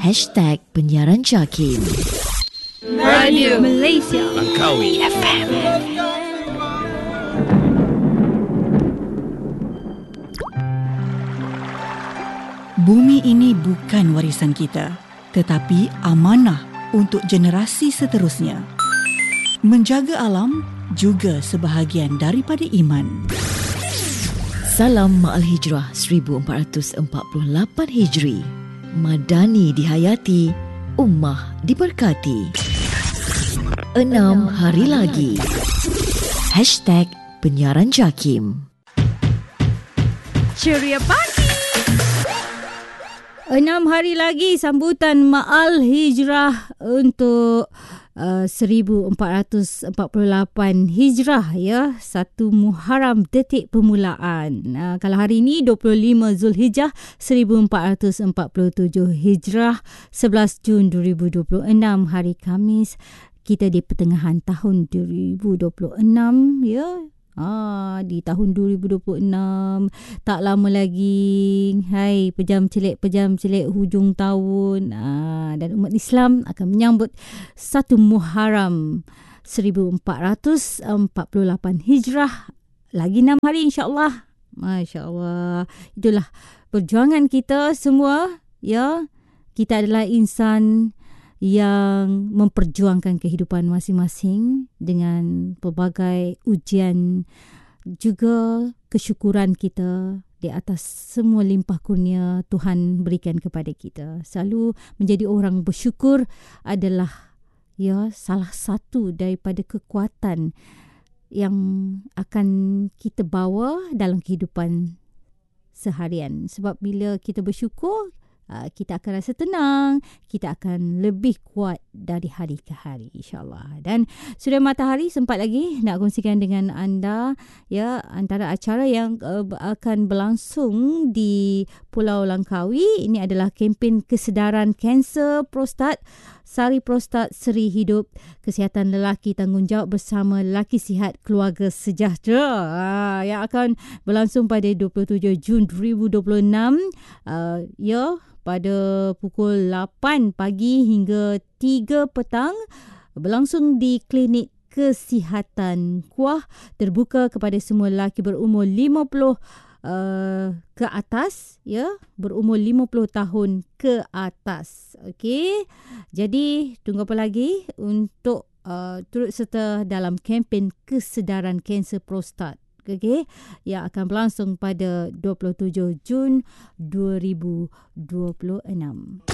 Penyiaran JAKIM Radio Malaysia Langkawi FM. Bumi ini bukan warisan kita, tetapi amanah untuk generasi seterusnya. Menjaga alam juga sebahagian daripada iman. Salam Ma'al Hijrah 1448 Hijri. Madani dihayati, ummah diberkati. 6 hari lagi. Penyiaran JAKIM. Ceria pagi. 6 hari lagi sambutan Ma'al Hijrah untuk 1448 Hijrah ya, 1 Muharram detik permulaan. Kalau hari ini 25 Zulhijjah 1447 Hijrah, 11 Jun 2026 hari Khamis. Kita di pertengahan tahun 2026 ya. Di tahun 2026 tak lama lagi. Hai, pejam celik hujung tahun. Dan umat Islam akan menyambut 1 Muharram 1448 Hijrah. Lagi 6 hari insya-Allah. Masya-Allah. Itulah perjuangan kita semua ya. Kita adalah insan yang memperjuangkan kehidupan masing-masing dengan pelbagai ujian, juga kesyukuran kita di atas semua limpah kurnia Tuhan berikan kepada kita. Selalu menjadi orang bersyukur adalah ya salah satu daripada kekuatan yang akan kita bawa dalam kehidupan seharian. Sebab bila kita bersyukur, kita akan rasa tenang, kita akan lebih kuat dari hari ke hari insya-Allah. Dan Suria Matahari sempat lagi nak kongsikan dengan anda ya, antara acara yang akan berlangsung di Pulau Langkawi. Ini adalah kempen kesedaran kanser prostat, Sari Prostat Seri Hidup, Kesihatan Lelaki Tanggungjawab Bersama Lelaki Sihat Keluarga Sejahtera, yang akan berlangsung pada 27 Jun 2026 ya, pada pukul 8 pagi hingga 3 petang, berlangsung di Klinik Kesihatan Kuah, terbuka kepada semua lelaki berumur 50 ke atas ya, berumur 50 tahun ke atas. Okey. Jadi tunggu apa lagi untuk turut serta dalam kempen kesedaran kanser prostat. Okey, yang akan berlangsung pada 27 Jun 2026.